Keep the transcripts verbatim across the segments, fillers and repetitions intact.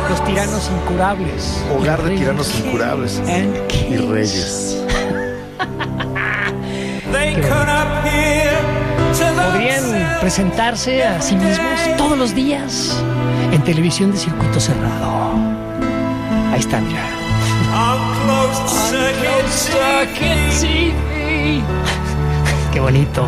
Los tiranos incurables. Hogar de tiranos incurables. Y reyes. Podrían presentarse a sí mismos todos los días en televisión de circuito cerrado. Ahí está, mira. Qué bonito.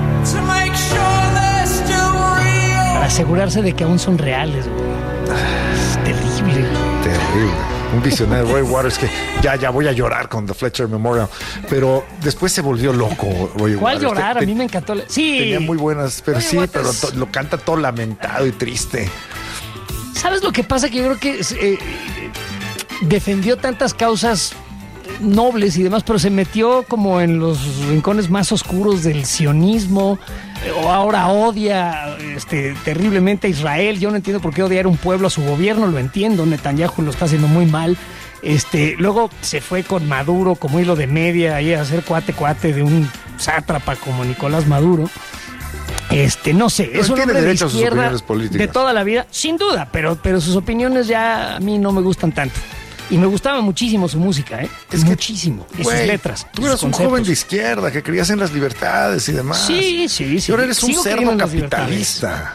Para asegurarse de que aún son reales. Es terrible. Terrible. Un visionario, Roy Waters, que ya, ya voy a llorar con The Fletcher Memorial. Pero después se volvió loco, Roy ¿Cuál Waters. llorar? Te, a mí me encantó. La... Sí. Tenía muy buenas, pero Roy sí, Waters. pero to, lo canta todo lamentado y triste. ¿Sabes lo que pasa? Que yo creo que eh, defendió tantas causas nobles y demás, pero se metió como en los rincones más oscuros del sionismo, o ahora odia este, terriblemente a Israel. Yo no entiendo por qué odiar un pueblo, a su gobierno, lo entiendo, Netanyahu lo está haciendo muy mal. Este, luego se fue con Maduro como hilo de media ahí a hacer cuate cuate de un sátrapa como Nicolás Maduro. Este, no sé, Pero es un hombre de izquierda de toda la vida, sin duda, pero, pero sus opiniones ya a mí no me gustan tanto. Y me gustaba muchísimo su música, ¿eh? Es que, muchísimo. Y güey, sus letras. Tú eras un joven de izquierda que creías en las libertades y demás. Sí, sí, sí. Y ahora eres Sigo un cerdo creyendo en las capitalista.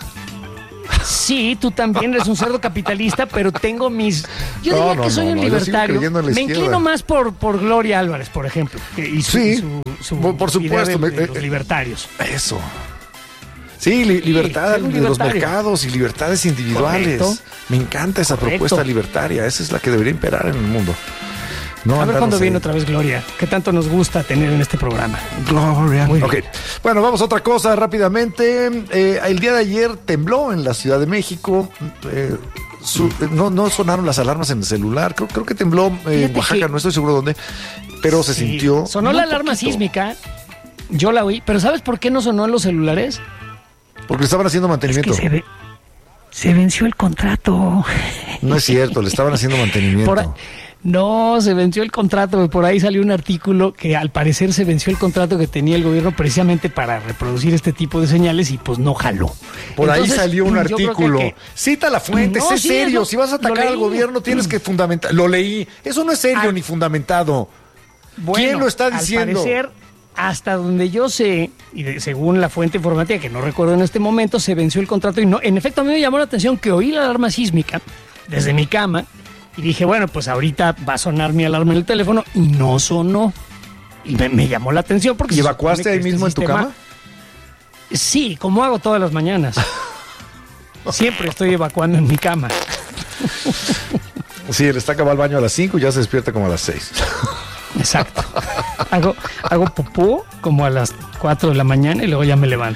Sí, tú también eres un cerdo capitalista, pero tengo mis... Yo diría No, no, que soy no, un no, yo sigo libertario. creyendo en la Me izquierda. inclino más por, por Gloria Álvarez, por ejemplo. Y su, Sí, y su, su por- por idea supuesto, de, me- de los eh, libertarios. Eso. Sí, li- libertad ser un de los libertario. mercados y libertades individuales. Correcto. Me encanta esa Correcto. propuesta libertaria. Esa es la que debería imperar en el mundo. No A ver andarnos cuándo ahí. viene otra vez Gloria, que tanto nos gusta tener en este programa. Gloria. Muy bien. Ok. Bueno, vamos a otra cosa rápidamente. Eh, el día de ayer tembló en la Ciudad de México. Eh, su- no, no sonaron las alarmas en el celular. Creo, creo que tembló eh, en Fíjate Oaxaca, que- no estoy seguro dónde. Pero se Sí. sintió. Sonó muy la alarma poquito. sísmica, yo la oí, pero ¿sabes por qué no sonó en los celulares? Porque le estaban haciendo Es mantenimiento. que se, ve- se venció el contrato. No es cierto, le estaban haciendo mantenimiento. Por ahí- no, se venció el contrato. Por ahí salió un artículo que al parecer se venció el contrato que tenía el gobierno precisamente para reproducir este tipo de señales y pues no jaló. Por ahí Entonces, salió un yo creo que artículo. que- Cita la fuente, No, sé sí, serio. lo- si vas a lo atacar al leí. gobierno, tienes que fundamentar. Lo leí. Eso no es serio Ah. ni fundamentado. Bueno, ¿Quién lo está diciendo? Al parecer, hasta donde yo sé, y de- según la fuente informativa, que no recuerdo en este momento, se venció el contrato y no. En efecto, a mí me llamó la atención que oí la alarma sísmica desde mi cama y dije, bueno, pues ahorita va a sonar mi alarma en el teléfono y no sonó. Y me, me llamó la atención porque... ¿Y se evacuaste supone ahí que mismo este en tu sistema- cama? Sí, como hago todas las mañanas. Siempre estoy evacuando en mi cama. Sí, él está acabando al baño a las cinco y ya se despierta como a las seis. Exacto. Hago, hago popó como a las cuatro de la mañana y luego ya me levanto.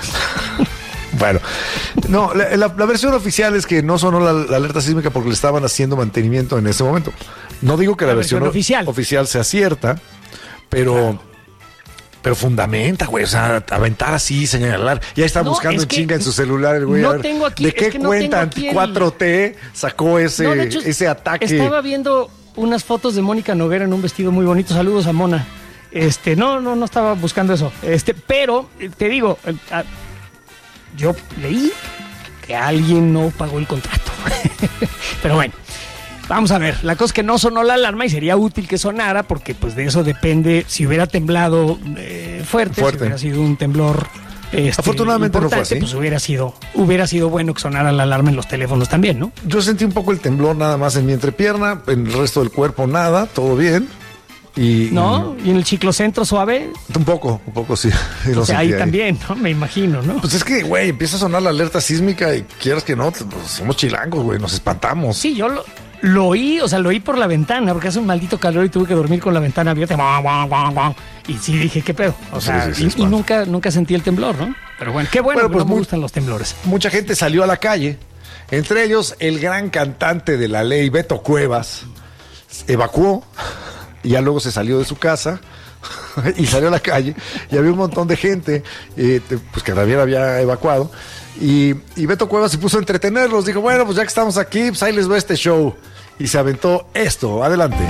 Bueno, no, la, la- la versión oficial es que no sonó la, la alerta sísmica porque le estaban haciendo mantenimiento en ese momento. No digo que la, La versión, versión o- oficial. oficial sea cierta, pero... Pero fundamenta, güey, o sea, aventar así, señalar. Ya está No, buscando es en que chinga en su celular el güey. no a ver, tengo aquí- ¿de es qué que no cuenta tengo anti aquí el- cuatro T sacó ese, No, de hecho, ese ataque? Estaba viendo unas fotos de Mónica Noguera en un vestido muy bonito. Saludos a Mona. Este, no, no, no estaba buscando eso. Este, pero eh, te digo, eh, ah, yo leí que alguien no pagó el contrato. Pero bueno, vamos a ver. La cosa es que no sonó la alarma y sería útil que sonara porque pues de eso depende. Si hubiera temblado eh, fuerte, Fuerte. si hubiera sido un temblor este, Afortunadamente no fue importante, así. pues hubiera sido, hubiera sido bueno que sonara la alarma en los teléfonos también, ¿no? Yo sentí un poco el temblor nada más en mi entrepierna, en el resto del cuerpo nada, todo bien. Y, ¿No? Y en el ciclocentro suave, y un poco, un poco sí. sí lo o sea, sentí ahí también, ¿no? Me imagino, ¿no? Pues es que, güey, empieza a sonar la alerta sísmica y quieras que no, pues, somos chilangos, güey, nos espantamos. Sí, yo lo, lo oí, o sea, lo oí por la ventana, porque hace un maldito calor y tuve que dormir con la ventana abierta. Guau, guau, guau, guau. Y sí dije, ¿qué pedo? O Sí, sea, sí, sí, y- y, espanta. nunca, nunca sentí el temblor, ¿no? Pero bueno, qué bueno, Bueno, que pues no me muy- gustan los temblores. Mucha gente salió a la calle, entre ellos el gran cantante de la ley, Beto Cuevas, evacuó y ya luego se salió de su casa y salió a la calle y había un montón de gente eh, te- pues que también había evacuado y, y Beto Cuevas se puso a entretenerlos, dijo, bueno, pues ya que estamos aquí, pues ahí les va este show y se aventó esto, adelante.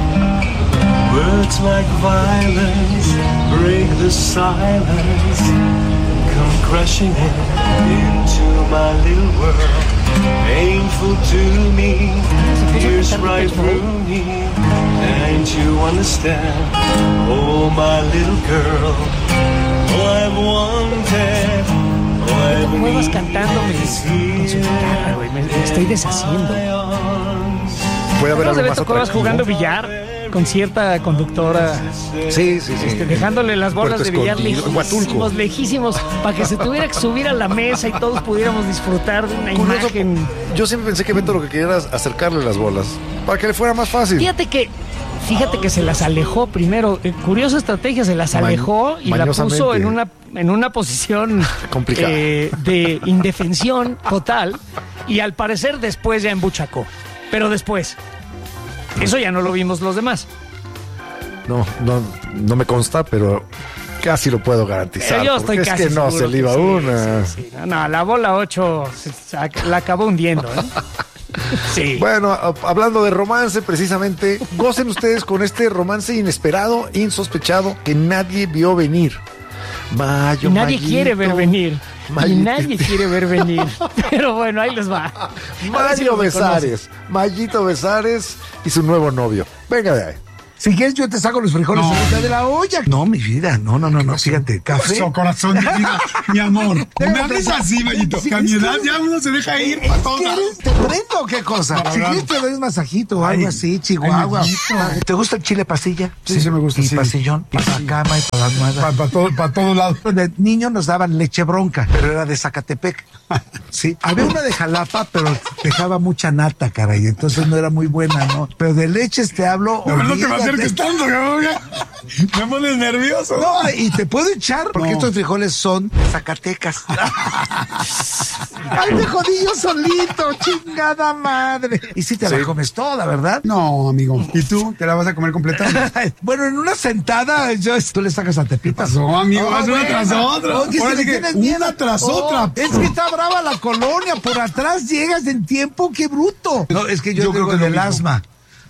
Words like violence break the silence, come crashing in into my little world. Painful to me, pass right through me. And you understand, oh my little girl, all I've wanted, all I've Cuevas cantándome con su guitarra, güey. Me, me estoy deshaciendo. Puede haber Hablamos de algo más Beto Cuevas atractivo. jugando billar con cierta conductora, Sí, sí, sí. este, dejándole las bolas Puerto de billar Escondido, en lejísimos, Huatulco. lejísimos, para que se tuviera que subir a la mesa y todos pudiéramos disfrutar de una Curioso, imagen. yo siempre pensé que Beto lo que quería era acercarle las bolas para que le fuera más fácil. Fíjate que, fíjate que se las alejó primero. Eh, curiosa estrategia, se las Ma- alejó y la puso mañosamente. en una, en una posición Complicada. eh, de indefensión total. Y al parecer después ya embuchacó. Pero después. Eso ya no lo vimos los demás. No, no, no me consta, pero casi lo puedo garantizar. Pero yo estoy porque casi es que no seguro se le iba que sí, una. sí, sí. No, no, la bola ocho se- se- la acabó hundiendo, ¿eh? Sí. Bueno, a- hablando de romance, precisamente, gocen ustedes con este romance inesperado, insospechado, que nadie vio venir. Mayo, Y nadie Mayito, quiere ver venir. Y Mayito. nadie quiere ver venir. Pero bueno, ahí les va. A ver si Mario lo reconocen. Besares, Mayito Besares y su nuevo novio. Venga de ahí. Si quieres, yo te saco los frijoles No. ahorita de la olla. No, mi vida, no, no, no, no, fíjate, café. Eso, corazón de vida, mi amor. No me hables así, Mayito. Que a mi edad ya uno se deja ir para todos lados. ¿Quieres? ¿Te prendo o qué cosa? Para Si hablar. quieres, te doy un masajito o algo Ay, así, Chihuahua. ay, Mayito. ¿Te gusta el chile pasilla? Sí, sí me gusta, Y sí. pasillón, y para la cama, y para la almohada. Para todo, para todos lados. De niño nos daban leche bronca, pero era de Zacatepec. Sí, había una de Jalapa, pero dejaba mucha nata, caray, entonces no era muy buena, ¿no? Pero de leches te hablo. No, no te me olvídate. acerques tanto, cabrón. ya. Me pones nervioso. No, y te puedo echar porque No. estos frijoles son de Zacatecas. Ay, me jodí yo solito, chingada madre. Y si te Sí. la comes toda, ¿verdad? No, amigo. ¿Y tú? ¿Te la vas a comer completa? Bueno, en una sentada, yo, tú le sacas a Tepitas. pasó, amigo? Haz una bueno. tras otra. Oye, Ahora si sí le que tienes una miedo. tras Oh, otra. Es que está brava la colonia, por atrás llegas en tiempo, qué bruto. No, es que yo, Yo tengo creo que el lo mismo. asma.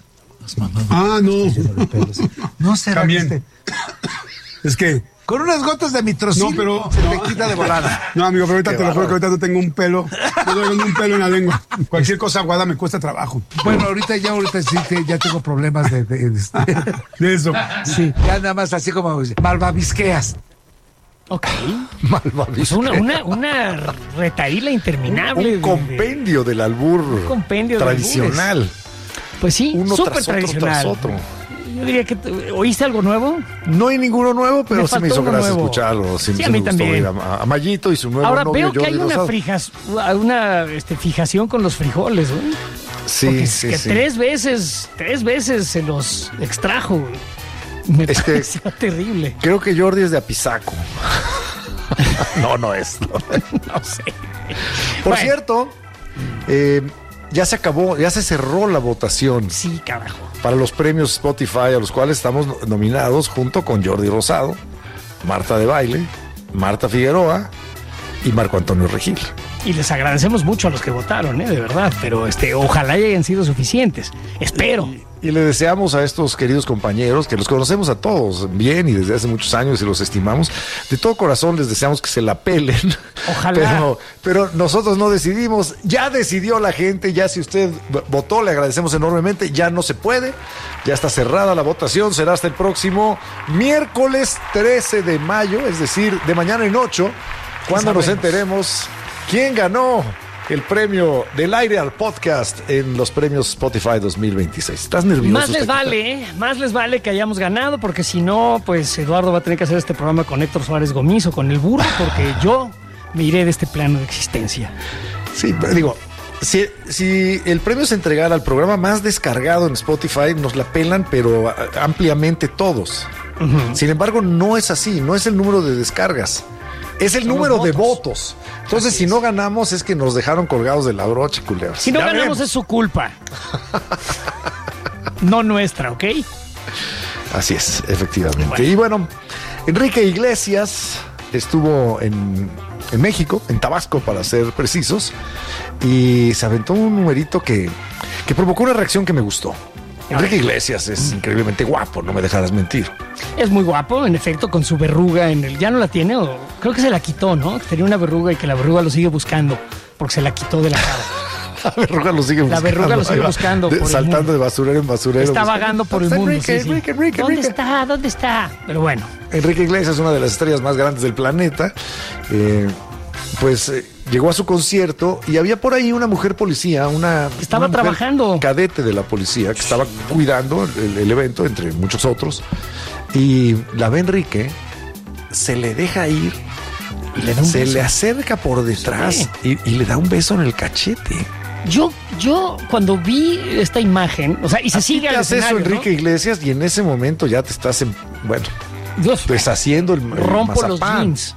Ah, no. No será También. que este- Es que. con unas gotas de mitrocin No, pero. se no. te quita de volada. No, amigo, pero ahorita Qué te lo juro que bárbaro. ahorita tengo un pelo. Yo tengo un pelo en la lengua. Cualquier cosa aguada me cuesta trabajo. Bueno, ahorita ya ahorita sí que ya tengo problemas de, de- de- De eso. sí, ya nada más así como malvavisqueas. Ok. Malvavisco. Pues una, una, una retaíla interminable. Un de- compendio del albur compendio de tradicional. Pues sí, Uno súper tras otro, tradicional. tras otro. Yo diría que t- ¿oíste algo nuevo? No hay ninguno nuevo, pero Me sí me faltó hizo uno gracia nuevo. escucharlo. Sí, Sí, sí a mí me gustó también. oír a, a Mayito y su nuevo Ahora novio, veo que hay Jordi una, Rosado. frijas, una este, fijación con los frijoles, güey. Sí, Porque sí, que sí. tres veces, tres veces se los extrajo, güey. Me Es que- pareció terrible. Creo que Jordi es de Apizaco. no, no es. no. No sé. Por Bueno. cierto, eh, ya se acabó, ya se cerró la votación Sí, carajo. para los premios Spotify, a los cuales estamos no- nominados junto con Jordi Rosado, Marta de Baile, Marta Figueroa y Marco Antonio Regil. Y les agradecemos mucho a los que votaron, ¿eh? De verdad. Pero este, ojalá ya hayan sido suficientes. Espero. Y le deseamos a estos queridos compañeros, que los conocemos a todos bien y desde hace muchos años y los estimamos, de todo corazón les deseamos que se la pelen. Ojalá. Pero, pero nosotros no decidimos, ya decidió la gente, ya si usted v- votó, le agradecemos enormemente, ya no se puede, ya está cerrada la votación, será hasta el próximo miércoles trece de mayo, es decir, de mañana en ocho, cuando nos sabremos. enteremos quién ganó el premio del aire al podcast en los premios Spotify dos mil veintiséis. ¿Estás nervioso? Más les Taquita? vale, ¿eh? Más les vale que hayamos ganado, porque si no, pues Eduardo va a tener que hacer este programa con Héctor Suárez Gómez o con el burro, porque yo me iré de este plano de existencia. Sí, pero digo, si, si el premio se entregara al programa más descargado en Spotify, nos la pelan, pero a- ampliamente todos. Sin embargo, no es así, no es el número de descargas. Es el Son los número de votos. votos. Entonces, si no ganamos, es que nos dejaron colgados de la brocha, culeros. Si no Ya ganamos veremos. es su culpa. No nuestra, ¿ok? Así es, efectivamente. Y bueno, Enrique Iglesias estuvo en, en México, en Tabasco, para ser precisos, y se aventó un numerito que, que provocó una reacción que me gustó. Enrique Iglesias es increíblemente guapo, no me dejarás mentir. Es muy guapo, en efecto, con su verruga en el... ¿Ya no la tiene? O creo que se la quitó, ¿no? Que tenía una verruga y que la verruga lo sigue buscando porque se la quitó de la cara. La verruga lo sigue buscando. La verruga lo sigue ahí va, buscando. de- por el saltando mundo. de basurero en basurero. Está buscando. vagando por el Está mundo. Enrique, sí, sí. Enrique, Enrique, ¿Dónde Enrique. está? ¿Dónde está? Pero bueno. Enrique Iglesias, una de las estrellas más grandes del planeta, eh, pues eh, llegó a su concierto y había por ahí una mujer policía, una Estaba una mujer trabajando. cadete de la policía que estaba cuidando el, el evento entre muchos otros, y la ve Enrique, se le deja ir, Y le da un se beso. le acerca por detrás Sí. y, y le da un beso en el cachete. Yo, yo cuando vi esta imagen, o sea, y se A ti sigue te al hace eso escenario, Enrique Iglesias y en ese momento ya te estás en, bueno, ¿no? Dios, deshaciendo el, el rompo los mazapán. jeans.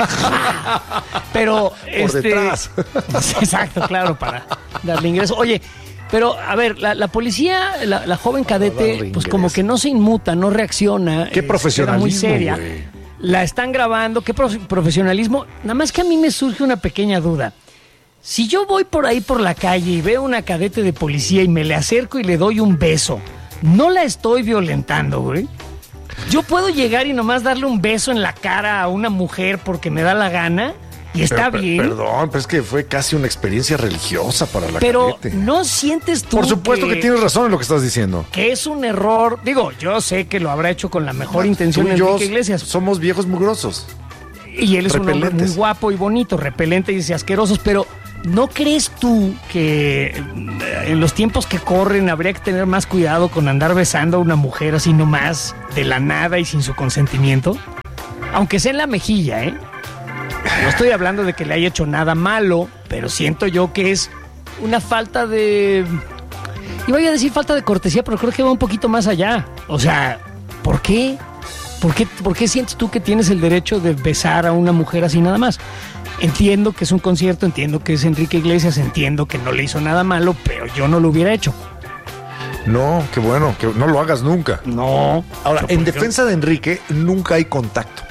Pero este, detrás. Exacto, claro, para darle ingreso. Oye, pero a ver, la, la policía, la, la joven cadete, darle pues como ingreso. que no se inmuta, no reacciona. Qué eh, profesionalismo, muy seria. güey. La están grabando, qué prof- profesionalismo. Nada más que a mí me surge una pequeña duda. Si yo voy por ahí por la calle y veo una cadete de policía y me le acerco y le doy un beso, ¿no la estoy violentando, güey? Yo puedo llegar y nomás darle un beso en la cara a una mujer porque me da la gana y está Pero, per- bien. Perdón, pero es que fue casi una experiencia religiosa para la Pero cadete. ¿no sientes tú Por supuesto que... tienes razón en lo que estás diciendo. que es un error? Digo, yo sé que lo habrá hecho con la mejor intención Tú y yo Enrique Iglesias. somos viejos mugrosos. Y él es un hombre repelentes. muy guapo y bonito, repelentes y asquerosos, pero ¿no crees tú que eh, en los tiempos que corren habría que tener más cuidado con andar besando a una mujer así nomás, de la nada y sin su consentimiento? Aunque sea en la mejilla, ¿eh? No estoy hablando de que le haya hecho nada malo, pero siento yo que es una falta de... Iba a decir falta de cortesía, pero creo que va un poquito más allá. O sea, ¿por qué? ¿Por qué, ¿Por qué sientes tú que tienes el derecho de besar a una mujer así nada más? Entiendo que es un concierto, entiendo que es Enrique Iglesias, entiendo que no le hizo nada malo, pero yo no lo hubiera hecho. No, qué bueno, que no lo hagas nunca. No. Ahora, Yo, en ¿por qué? defensa de Enrique, nunca hay contacto.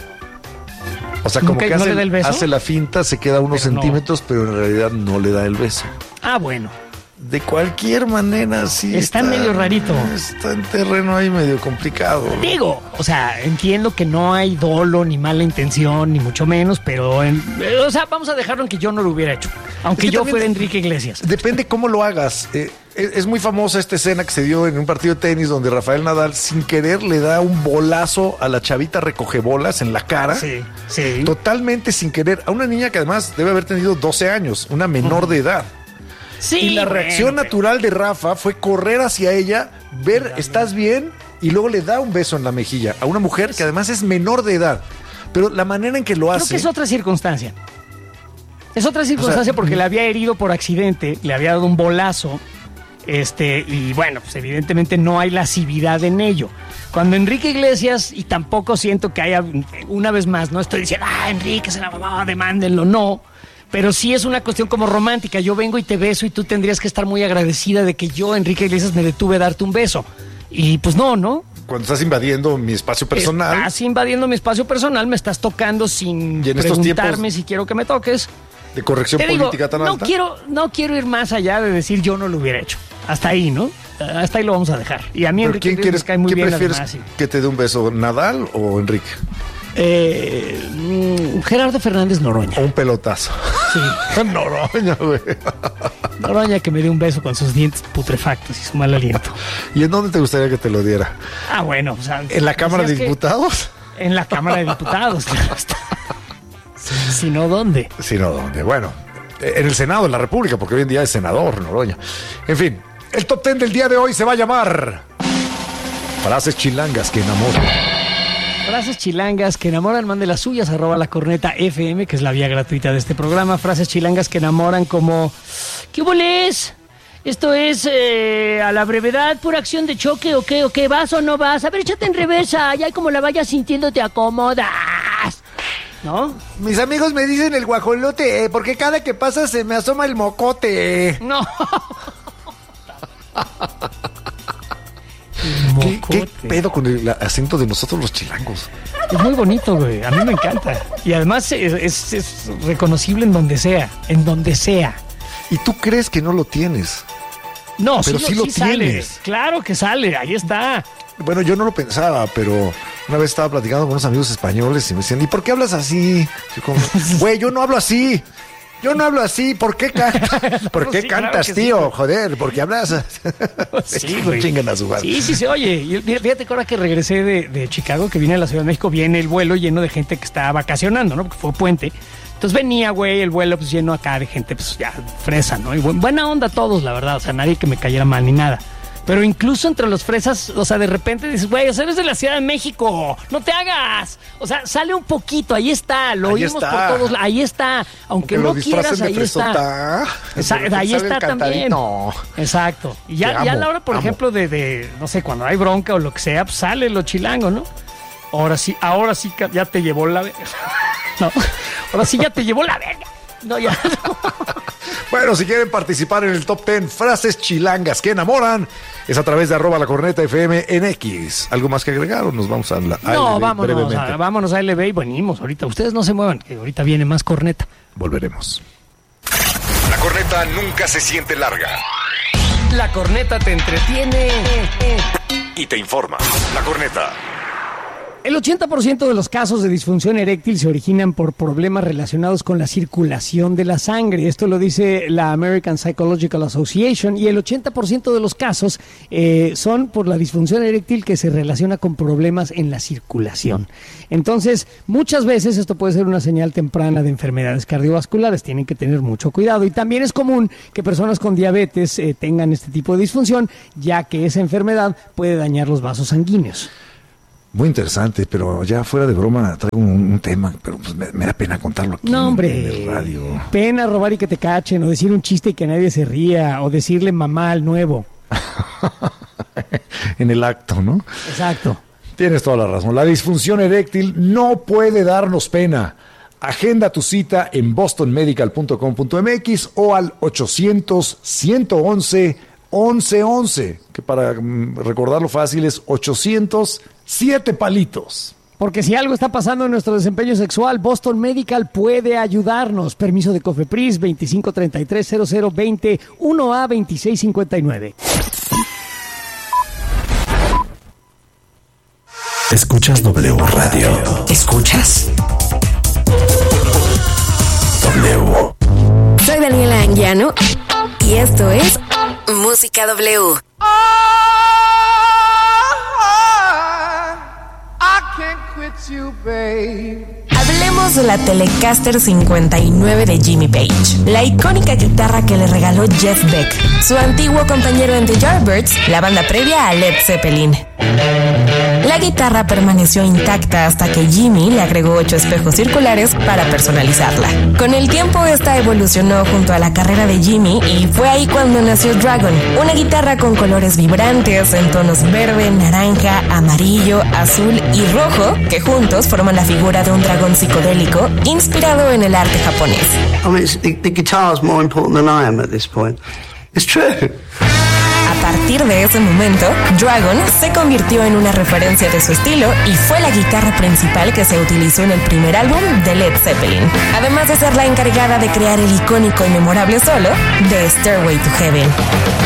O sea, como ¿Nunca- que no hace, le da el beso? hace la finta, se queda unos Pero no. centímetros, pero en realidad no le da el beso. Ah, bueno. De cualquier manera, sí. Está medio rarito. Está en terreno ahí medio complicado. Digo, o sea, entiendo que no hay dolo, ni mala intención, ni mucho menos, pero, en- eh, o sea, vamos a dejarlo en que yo no lo hubiera hecho. Aunque Es que yo también- fuera Enrique Iglesias. Depende cómo lo hagas. Eh, es, es muy famosa esta escena que se dio en un partido de tenis donde Rafael Nadal sin querer le da un bolazo a la chavita recogebolas en la cara. Sí, sí. Totalmente sin querer. A una niña que además debe haber tenido doce años, una menor de edad. Sí, Y la bueno, reacción pero- natural de Rafa fue correr hacia ella, ver, ¿estás bien? Y luego le da un beso en la mejilla a una mujer que además es menor de edad. Pero la manera en que lo Creo hace... que es otra circunstancia. Es otra circunstancia porque le había herido por accidente, le había dado un bolazo, este, y bueno, pues evidentemente no hay lascividad en ello. Cuando Enrique Iglesias, y tampoco siento que haya, una vez más, no estoy diciendo, ah, Enrique se la mamá, demándenlo, no. Pero sí es una cuestión como romántica. Yo vengo y te beso y tú tendrías que estar muy agradecida de que yo, Enrique Iglesias, me detuve a darte un beso. Y pues no, ¿no? Cuando estás invadiendo mi espacio personal... Estás invadiendo mi espacio personal, me estás tocando sin Y en estos preguntarme tiempos si quiero que me toques. de corrección Te digo, política tan no alta. quiero, no quiero ir más allá de decir yo no lo hubiera hecho. Hasta ahí, ¿no? Hasta ahí lo vamos a dejar. Y a mí ¿Pero Enrique quién Iglesias quieres, me cae muy quién bien prefieres además, sí. que te dé un beso, Nadal o Enrique? Eh, mm, Gerardo Fernández Noroña. O un pelotazo. Sí. Noroña, güey. Noroña que me dé un beso con sus dientes putrefactos y su mal aliento. ¿Y en dónde te gustaría que te lo diera? Ah, bueno. O sea, ¿En la Cámara de decías que- Diputados? En la Cámara de Diputados, claro está. Si, si no, ¿dónde? Sí, no, ¿dónde? Bueno, en el Senado de la República, porque hoy en día es senador, Noroña. En fin, el top ten del día de hoy se va a llamar Frases chilangas que enamoran. Frases chilangas que enamoran, mande las suyas, arroba la corneta F M, que es la vía gratuita de este programa. Frases chilangas que enamoran como... ¿Qué boles? Esto es eh, a la brevedad, pura acción de choque, ¿o qué? ¿O qué? ¿Vas o no vas? A ver, échate en reversa, ya como la vayas sintiendo te acomodas. ¿No? Mis amigos me dicen el guajolote, eh, porque cada que pasa se me asoma el mocote. No. ¿Qué, qué Mocote. pedo con el acento de nosotros los chilangos? Es muy bonito, güey. A mí me encanta. Y además es, es- es reconocible en donde sea. En donde sea. ¿Y tú crees que no lo tienes? No, Pero sí lo sale. tienes. Claro que sale. Ahí está. Bueno, yo no lo pensaba, pero una vez estaba platicando con unos amigos españoles y me decían, ¿y por qué hablas así? Yo como, güey, yo no hablo así. Yo no hablo así, ¿por qué cantas? ¿Por qué Sí, cantas, claro que tío? sí. Joder, porque hablas. Sí, güey. Chingan a su madre. Sí, sí se oye. Y fíjate que ahora que regresé de, de Chicago, que vine a la Ciudad de México, viene el vuelo lleno de gente que está vacacionando, ¿no? Porque fue puente. Entonces venía, güey, el vuelo pues lleno acá de gente, pues ya fresa, ¿no? Y bu- buena onda todos, la verdad. O sea, nadie que me cayera mal ni nada. Pero incluso entre los fresas, o sea, de repente dices, güey, o sea, eres de la Ciudad de México, no te hagas. O sea, sale un poquito, ahí está, lo Ahí oímos está. por todos, la- ahí está. Aunque Que lo no quieras, disfracen de ahí está. fresota. Esa- De repente ahí sale está el también. cantadito. Exacto. Y Te ya, ya a amo, la hora, por amo. ejemplo, de, de, no sé, cuando hay bronca o lo que sea, pues sale lo chilango, ¿no? Ahora sí, ahora sí ca- ya te llevó la verga. No, ahora sí ya te llevó la verga. No, ya no. Bueno, si quieren participar en el top diez frases chilangas que enamoran, es a través de arroba la corneta F M en X. ¿Algo más que agregar o nos vamos a la a No, L B vámonos, brevemente? a, vámonos a L B y venimos ahorita. Ustedes no se muevan, que ahorita viene más corneta. Volveremos. La corneta nunca se siente larga La corneta te entretiene. y te informa. La corneta. El ochenta por ciento de los casos de disfunción eréctil se originan por problemas relacionados con la circulación de la sangre. Esto lo dice la American Psychological Association. Y el ochenta por ciento de los casos eh, son por la disfunción eréctil que se relaciona con problemas en la circulación. Entonces, muchas veces esto puede ser una señal temprana de enfermedades cardiovasculares. Tienen que tener mucho cuidado. Y también es común que personas con diabetes eh, tengan este tipo de disfunción, ya que esa enfermedad puede dañar los vasos sanguíneos. Muy interesante, pero ya fuera de broma traigo un, un tema, pero pues me, me da pena contarlo aquí No, en hombre. el radio. Pena robar y que te cachen, o decir un chiste y que nadie se ría, o decirle mamá al nuevo. En el acto, ¿no? Exacto. Tienes toda la razón. La disfunción eréctil no puede darnos pena. Agenda tu cita en boston medical punto com punto m x o al ochocientos, ciento once, once once, que para mm, recordarlo fácil es ochocientos, siete palitos. Porque si algo está pasando en nuestro desempeño sexual, Boston Medical puede ayudarnos. Permiso de COFEPRIS veinticinco treinta y tres cero cero veinte uno A veintiséis cincuenta y nueve. Escuchas W Radio. ¿Escuchas? W. Soy Daniela Anguiano y esto es Música W. Hablemos de la Telecaster cincuenta y nueve de Jimmy Page, la icónica guitarra que le regaló Jeff Beck, su antiguo compañero en The Yardbirds, la banda previa a Led Zeppelin. La guitarra permaneció intacta hasta que Jimmy le agregó ocho espejos circulares para personalizarla. Con el tiempo esta evolucionó junto a la carrera de Jimmy y fue ahí cuando nació Dragon, una guitarra con colores vibrantes en tonos verde, naranja, amarillo, azul y rojo que juntos forman la figura de un dragón psicodélico inspirado en el arte japonés. I mean, it's, the, the guitar is more important than I am at this point. It's true. A partir de ese momento, Dragon se convirtió en una referencia de su estilo y fue la guitarra principal que se utilizó en el primer álbum de Led Zeppelin, además de ser la encargada de crear el icónico y memorable solo de Stairway to Heaven.